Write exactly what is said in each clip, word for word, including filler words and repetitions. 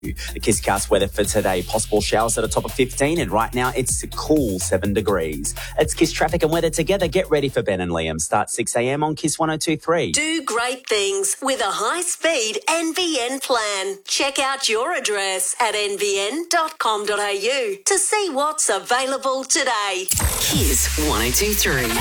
The KissCast weather for today, possible showers at a top of fifteen, and right now it's a cool seven degrees. It's Kiss traffic and weather together. Get ready for Ben and Liam. Start six a.m. on Kiss one oh two three. Do great things with a high-speed N V N plan. Check out your address at n v n dot com dot a u to see what's available today. Kiss one oh two three.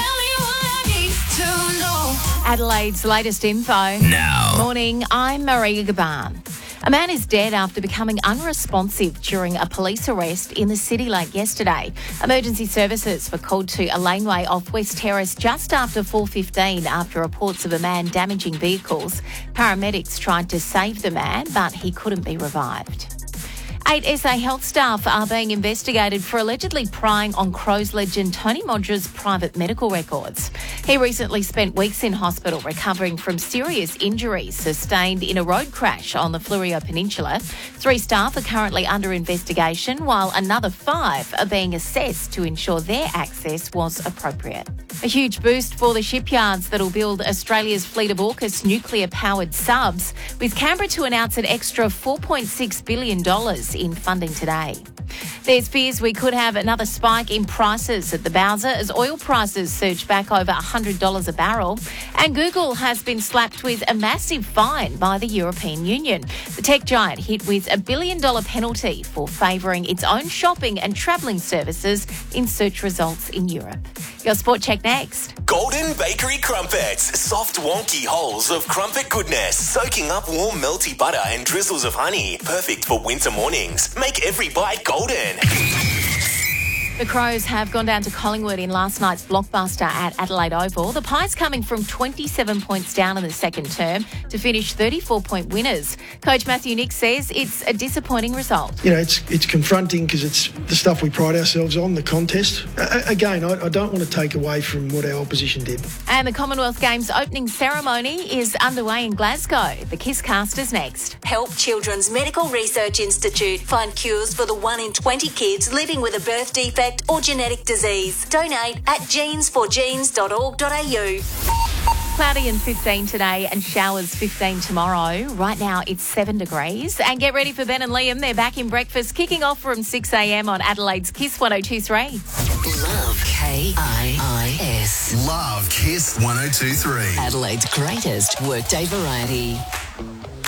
Adelaide's latest info. Now. Morning, I'm Maria Gaban. A man is dead after becoming unresponsive during a police arrest in the City Lake yesterday. Emergency services were called to a laneway off West Terrace just after four fifteen after reports of a man damaging vehicles. Paramedics tried to save the man, but he couldn't be revived. Eight S A Health staff are being investigated for allegedly prying on Crows legend Tony Modger's private medical records. He recently spent weeks in hospital recovering from serious injuries sustained in a road crash on the Fleurieu Peninsula. Three staff are currently under investigation, while another five are being assessed to ensure their access was appropriate. A huge boost for the shipyards that'll build Australia's fleet of AUKUS nuclear-powered subs, with Canberra to announce an extra four point six billion dollars in funding today. There's fears we could have another spike in prices at the Bowser as oil prices surge back over one hundred dollars a barrel. And Google has been slapped with a massive fine by the European Union. The tech giant hit with a billion dollar penalty for favouring its own shopping and travelling services in search results in Europe. Your Sport Check next. Golden Bakery Crumpets. Soft, wonky holes of crumpet goodness, soaking up warm, melty butter and drizzles of honey. Perfect for winter mornings. Make every bite golden. The Crows have gone down to Collingwood in last night's blockbuster at Adelaide Oval. The Pies coming from twenty-seven points down in the second term to finish thirty-four point winners. Coach Matthew Nick says it's a disappointing result. You know, it's it's confronting because it's the stuff we pride ourselves on, the contest. Uh, again, I, I don't want to take away from what our opposition did. And the Commonwealth Games opening ceremony is underway in Glasgow. The KissCast is next. Help Children's Medical Research Institute find cures for the one in twenty kids living with a birth defect or genetic disease. Donate at genes for genes dot org dot a u. Cloudy and fifteen today and showers fifteen tomorrow. Right now it's seven degrees. And get ready for Ben and Liam. They're back in breakfast, kicking off from six a.m. on Adelaide's Kiss one oh two three. Love K I I S. Love Kiss one oh two three. Adelaide's greatest workday variety.